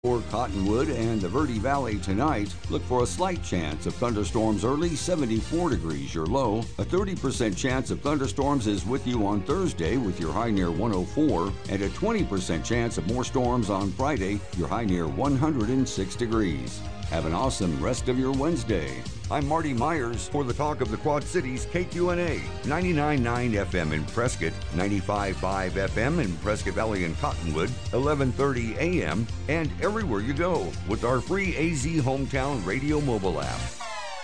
For Cottonwood and the Verde Valley tonight, look for a slight chance of thunderstorms early, 74 degrees your low. A 30% chance of thunderstorms is with you on Thursday with your high near 104, and a 20% chance of more storms on Friday, your high near 106 degrees. Have an awesome rest of your Wednesday. I'm Marty Myers for the Talk of the Quad Cities KQNA, 99.9 FM in Prescott, 95.5 FM in Prescott Valley and Cottonwood, 11:30 a.m., and everywhere you go with our free AZ Hometown Radio mobile app.